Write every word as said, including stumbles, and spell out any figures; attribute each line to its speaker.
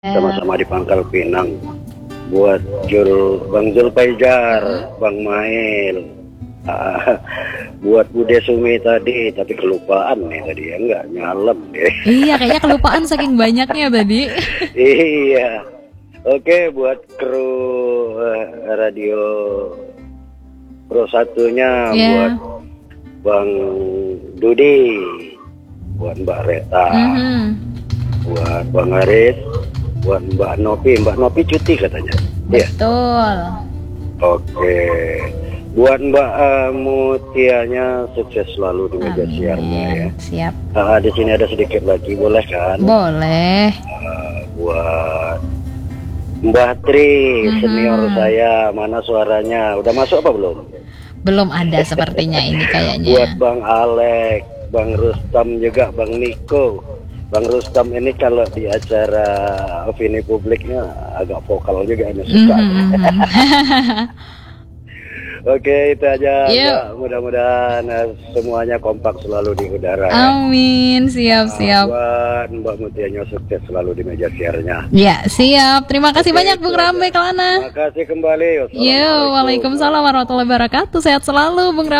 Speaker 1: Sama-sama di Pangkal Pinang. Buat Jul, Bang Zulpaijar, Bang Mail, ah, buat Bude Sumi tadi, tapi kelupaan nih tadi ya, enggak nyalem deh.
Speaker 2: Iya, kayaknya kelupaan saking banyaknya tadi.
Speaker 1: Iya. Oke, buat kru uh, radio Pro satunya,
Speaker 2: yeah.
Speaker 1: buat Bang Dudi, buat Mbak Reta,
Speaker 2: Mm-hmm.
Speaker 1: buat Bang Aris, buat Mbak Nopi. Mbak Nopi cuti katanya.
Speaker 2: Betul.
Speaker 1: Ya. Oke. Buat Mbak uh, Mutianya sukses selalu di meja siarnya ya.
Speaker 2: Siap.
Speaker 1: Uh, di sini ada sedikit lagi, boleh kan?
Speaker 2: Boleh.
Speaker 1: Uh, buat Mbak Tri, mm-hmm. senior saya, mana suaranya? Udah masuk apa belum?
Speaker 2: Belum ada sepertinya ini kayaknya.
Speaker 1: Buat Bang Alek, Bang Rustam juga, Bang Niko. Bang Rustam ini kalau di acara opini publiknya agak vokal juga ini suka. Mm-hmm. Oke, itu aja. Ya, mudah-mudahan uh, semuanya kompak selalu di udara.
Speaker 2: Amin, siap,
Speaker 1: ya.
Speaker 2: siap.
Speaker 1: Buat Mbak Mutianya sukses selalu di meja siarnya.
Speaker 2: Ya, siap. Terima kasih Oke, banyak Bung Rambe Kelana.
Speaker 1: Terima kasih kembali.
Speaker 2: Yo, waalaikumsalam warahmatullahi wabarakatuh. Sehat selalu Bung Rambe.